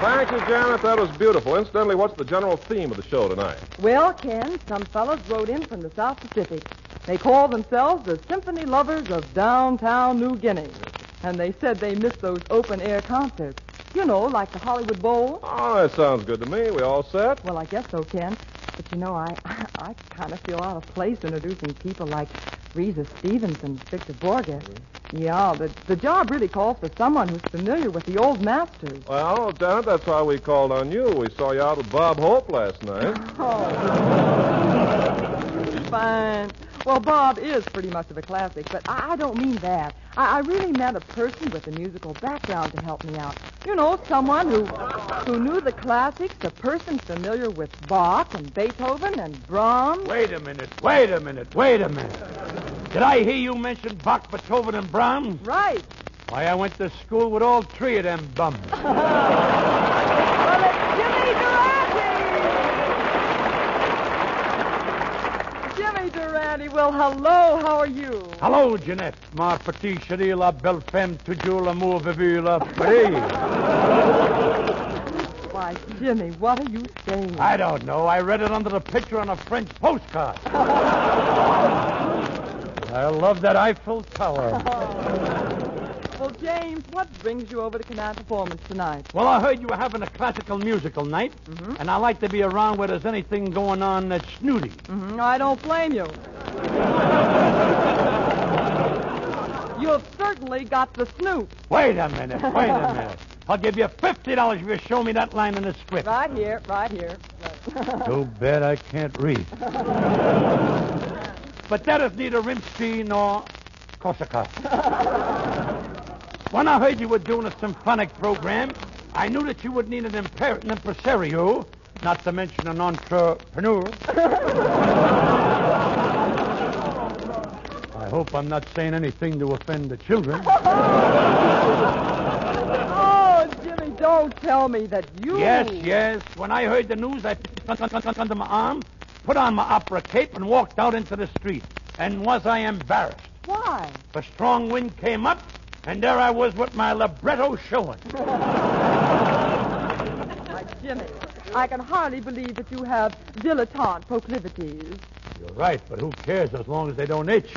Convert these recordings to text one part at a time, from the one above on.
Thank you, Janet. That was beautiful. Incidentally, what's the general theme of the show tonight? Well, Ken, some fellas wrote in from the South Pacific. They call themselves the Symphony Lovers of Downtown New Guinea. And they said they miss those open-air concerts. You know, like the Hollywood Bowl. Oh, that sounds good to me. We all set? Well, I guess so, Ken. But, you know, I kind of feel out of place introducing people like Risa Stevens and Victor Borges. Yeah, the job really calls for someone who's familiar with the old masters. Well, Janet, that's why we called on you. We saw you out with Bob Hope last night. Oh. Fine. Well, Bob is pretty much of a classic, but I don't mean that. I really meant a person with a musical background to help me out. You know, someone who knew the classics, a person familiar with Bach and Beethoven and Brahms. Wait a minute. Did I hear you mention Bach, Beethoven, and Brahms? Right. Why, I went to school with all three of them bums. Well, it's Jimmy Durante! Jimmy Durante, well, hello, how are you? Hello, Jeanette. Ma petite chérie, la belle femme, toujours l'amour vivu, la paix. Why, Jimmy, what are you saying? I don't know. I read it under the picture on a French postcard. I love that Eiffel Tower. Well, James, what brings you over to Canal Performance tonight? Well, I heard you were having a classical musical night, and I like to be around where there's anything going on that's snooty. I don't blame you. You've certainly got the snoot. Wait a minute. I'll give you $50 if you show me that line in the script. Right here. Too bad I can't read. But that is neither Rimsky nor Korsakov. When I heard you were doing a symphonic program, I knew that you would need an impresario, not to mention an entrepreneur. I hope I'm not saying anything to offend the children. Oh, Jimmy, don't tell me that you... Yes. When I heard the news, I put it under my arm, put on my opera cape, and walked out into the street. And was I embarrassed? Why? A strong wind came up, and there I was with my libretto showing. Why, Jimmy, I can hardly believe that you have dilettante proclivities. You're right, but who cares as long as they don't itch?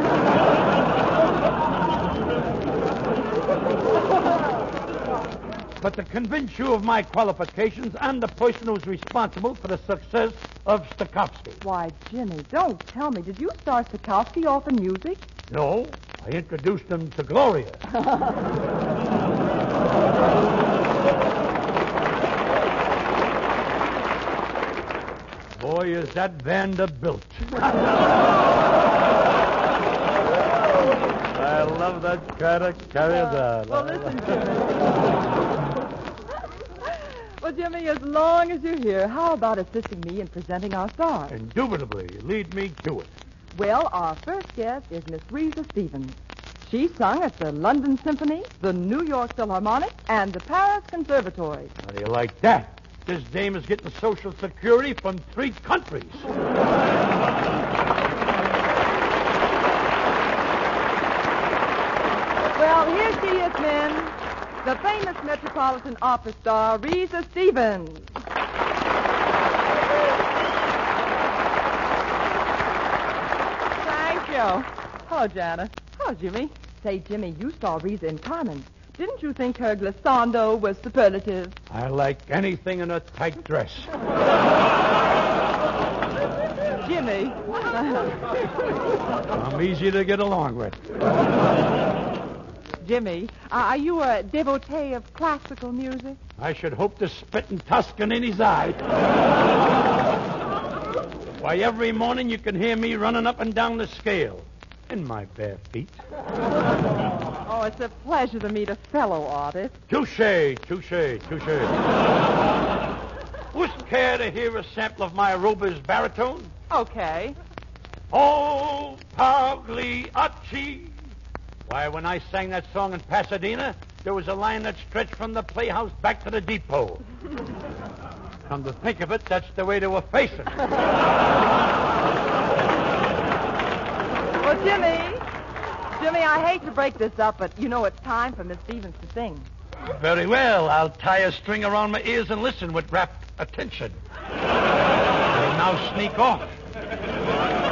But to convince you of my qualifications, I'm the person who's responsible for the success of Stokowski. Why, Jimmy, don't tell me. Did you start Stokowski off in music? No, I introduced him to Gloria. Boy, is that Vanderbilt. I love that kind of carry-on. Well, listen, Jimmy. Well, Jimmy, as long as you're here, how about assisting me in presenting our stars? Indubitably. Lead me to it. Well, our first guest is Miss Risa Stevens. She sung at the London Symphony, the New York Philharmonic, and the Paris Conservatory. How do you like that? This dame is getting Social Security from 3 countries. Well, here she is, men. The famous Metropolitan Opera star, Risa Stevens. Thank you. Hello, Janet. Hello, Jimmy. Say, Jimmy, you saw Risa in Carmen. Didn't you think her glissando was superlative? I like anything in a tight dress. Jimmy. I'm easy to get along with. Jimmy, are you a devotee of classical music? I should hope to spit in Toscanini's eye. Why, every morning you can hear me running up and down the scale in my bare feet. Oh, it's a pleasure to meet a fellow artist. Touché. Wouldn't care to hear a sample of my Rober's baritone? Okay. Oh, Pagliacci. Why, when I sang that song in Pasadena, there was a line that stretched from the Playhouse back to the depot. Come to think of it, that's the way they were facing. Well, Jimmy, I hate to break this up, but you know it's time for Miss Stevens to sing. Very well. I'll tie a string around my ears and listen with rapt attention. I'll now sneak off.